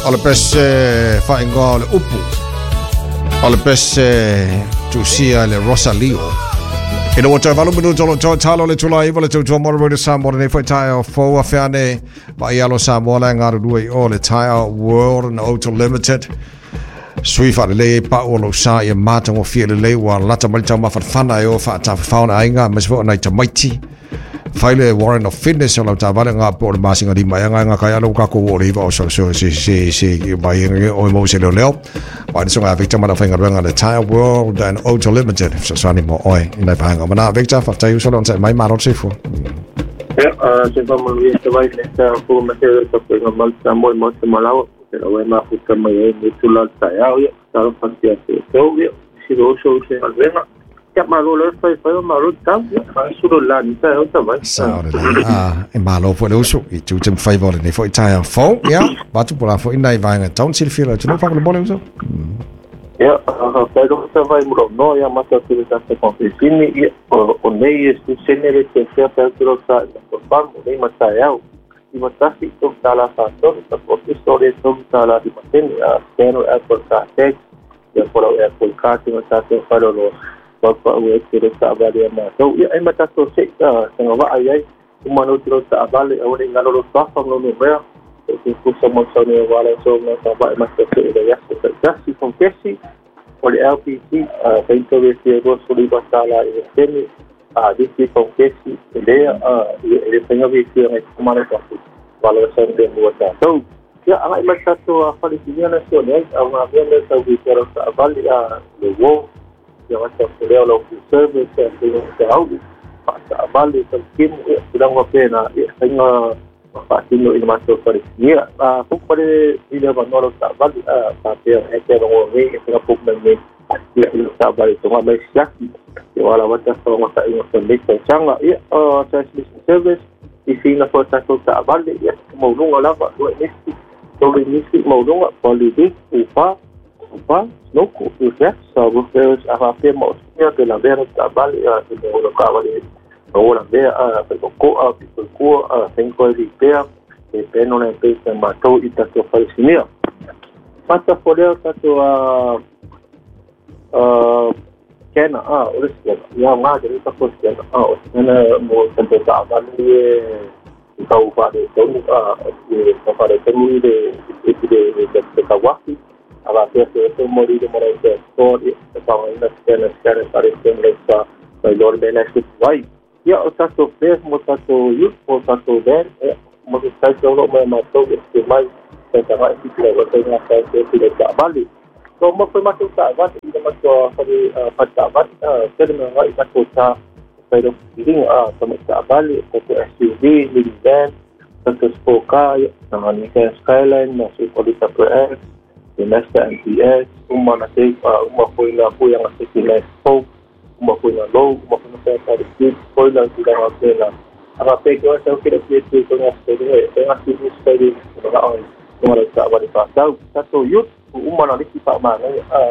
o le pese whaingoa o le upu, o le pese tusia le Rosalio. E no wata walu minu tolo talo le tula iwa le tautua mora le Samoa nei whai tae o fōua whiane ma i alo Samoa le ngaru rui o le tae World and Auto Limited. Sui wha le pa o lo sa i mātango fia le wa lata malita ma whanwhana e o wha ta whaona ainga ma sifu nei ta maiti. Whaile Warren of Fitness o lau ta wale ngā po le masinga di mai ngā kai alo kako o le iwa o so si mai o mo se leo. Wa ni so ngā Victor mana whainga ruenga le Tire World and Auto Limited. So sani mo oi nei pahanga. Mana Victor whaftai uso leo ntai mai maro sifu. Se whamanu e te wai ne ta fu ma te ta whainga malta mo mo te malawa. Te rawe ma fuka mai e ni tula tai au ia. Ta whakia te tau ia. Si roso se alvenga. Malo le fai malo tau suru la ni ta o mai sa e malo fo le uso I tu tem fai vole ne foi taia fo ya batu pola fo inai vai nga town city fila tu no fa le bole uso ya fai do ta vai mo no ya mata tu ta se confini o nei e su senere te se per tu sa fa mo nei mata ya I mata si tu ta la fa to ta po storia tu ta la di maten ya pero Apple Car Tech ya por Apple Car tu ta se fa lo Bapa we kira tak balik ama. So ia ai mata to sek tengah wa ai umano tiro tak balik awak ngalo lo safam lo mer. Itu semua sone wala so na sabak mata sek ya jadi konfesi oleh LPG intervensi ego suri basala ini di konfesi dia tengah visi yang kemana tu wala so dia buat. So ya ai mata to Palestina nasional awak dia tahu kira tak balik le wo yang macam beliau lakukan service yang belum tahu pasal balik terkim sedang wapena tengah pasino ini masuk pada sini aku pada bila menolak tak balik tapi yang orang ini tengah pun ini tidak tak balik cuma Malaysia walau macam orang tak ingat sendiri sangat translation service isi nafas aku tak balik mau nunggu lama dua mesti kalau mesti mau nunggu politik upah loco ya so ustedes hacer moción que la vean está vale de lo que vale ahora vea pero co tengo el idea que peno la empresa mató y tanto fallecimiento pasa por el tanto kena udah ya nggak jadi takut kena karena mau sampai tak vale tahu pada tahun pada tahun de Kawaki a veces es morir de morir de historia para una escena para esta mayor beneficio hay ya o tanto vez mo tanto youth o tanto ver mo está solo me mató este más tentaba si le voy a hacer que le vale como fue más que va y de más para para ser me va a cosa pero ini como está vale porque SUV minivan tanto spoka dengan Skyline masuk Polita PX Mazda MPS, nanti poin yang masih nilai spoke, poin low, poin saya sedikit, poin tidak ada. Apa yang saya kira itu dengan sini sekali orang orang tak balik pasal. Satu youth, nanti kita mana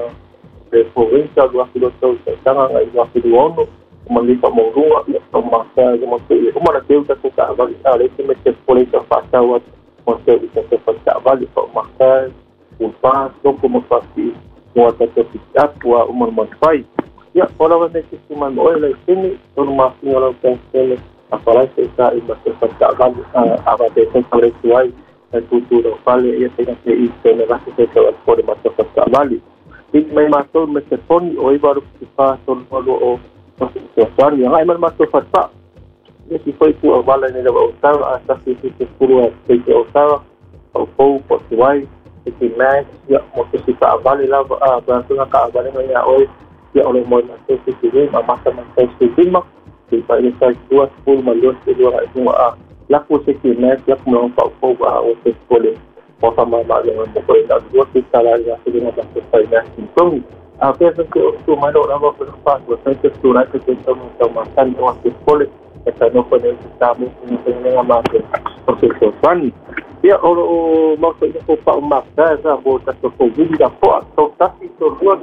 provinsi 2 kilo sangat 2 kilo ono, melihat mengurung, masa nanti kita tak balik. Itu macam polis pasal, macam kita tak balik masa. Upah, como fácil, o até ficar, o uma manfai. E a palavra nesse cima, olha, tem uma senhora que tem a palavra que está em uma certa a bater sobre isso aí, a cultura vale e tem que ir tem vai ser que pode mais certa vale. E mais matou me telefone ou ir para o que faz todo o social, e aí mais matou faça. E se foi tu vale ne o estava hasta que se puro que o estava o pouco por vai Iti Max, ya motosikal abali lah, berarti nak abali banyak oi, ya oleh mau masuk sini, masa masuk sini mak, di bawah saya 20 million kedua itu laku Iti Max, ya melompat ke untuk boleh, sama dengan boleh dan 2 kita lah yang sedang masuk saya simptom. Apa yang saya tu mana orang berlepas, saya surat kita makan waktu boleh, kita nak pernah kita mungkin dengan macam proses sosial. Ya orang maksudnya kopak maksa saya satu covid dapat atau tapi dua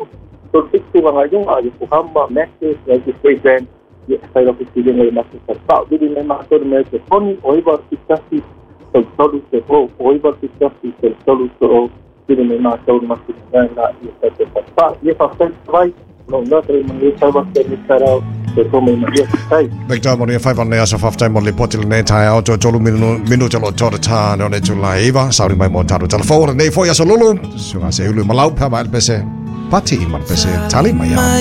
itu orang aja hamba message lagi present ya saya lebih pilih dari masuk tak jadi memang tu mereka pun orang kita solo se o iba a ser solo o tiene una sola máquina la y se pasa y esa vai no tre mani tava termitara se come Maria sai Victor Monia 5 asa 5 time only potil ne tai auto tolu minu tolo tora ta no ne July iva sauri mai montaro telefone nei foi aso lulu sunga se ulu malau pa mal pese pati man pese tali mai